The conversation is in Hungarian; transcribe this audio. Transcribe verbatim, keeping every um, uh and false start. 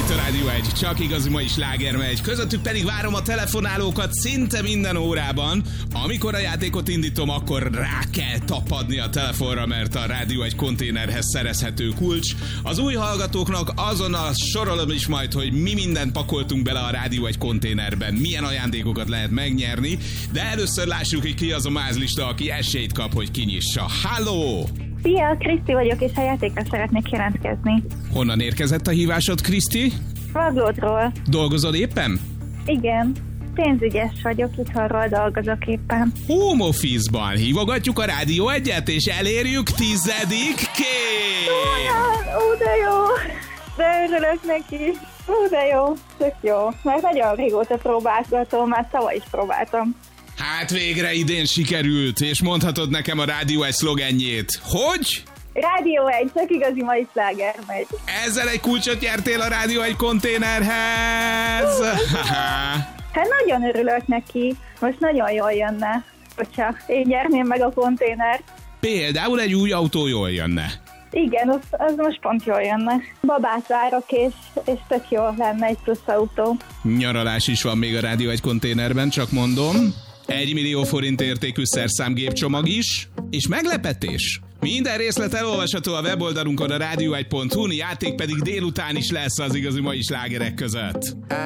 itt a Rádió egy, csak igazi mai sláger megy. Közöttük pedig várom a telefonálókat szinte minden órában. Amikor a játékot indítom, akkor rá kell tapadni a telefonra, mert a Rádió egy konténerhez szerezhető kulcs. Az új hallgatóknak azonnal sorolom is majd, hogy mi mindent pakoltunk bele a Rádió egy konténerben, milyen ajándékokat lehet megnyerni, de először lássuk, hogy ki az a mázlista, aki esélyt kap, hogy kinyissa. Halló! Szia, Kriszti vagyok, és a játékra szeretnék jelentkezni. Honnan érkezett a hívásod, Kriszti? Raglódról. Dolgozol éppen? Igen, pénzügyes vagyok, itthonról dolgozok éppen. Home office-ban hívogatjuk a Rádió egyet, és elérjük tizedik kép! Ó, de jó! De örülök neki. Ó, de jó, tök jó. Mert nagyon régóta próbálgatom, már tavaly is próbáltam. Hát végre idén sikerült, és mondhatod nekem a Rádió egy szlogenjét. Hogy? Rádió egy, csak igazi mai sláger megy. Ezzel egy kulcsot nyertél a Rádió egy konténerhez. Hát nagyon örülök neki. Most nagyon jól jönne, hogyha én nyerném meg a konténert. Például egy új autó jól jönne. Igen, az, az most pont jól jönne. Babát várok, és, és tök jó lenne egy plusz autó. Nyaralás is van még a Rádió egy konténerben, csak mondom. Egy millió forint értékű szerszámgépcsomag is, és meglepetés. Minden részlet elolvasható a weboldalunkon, a rádió egy pont hu, játék pedig délután is lesz az igazi mai slágerek között.